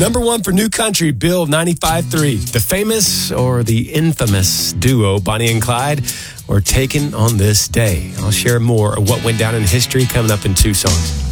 Number one for New Country, Bill 95.3. The famous or the infamous duo, Bonnie and Clyde, were taken on this day. I'll share more of what went down in history coming up in 2 songs.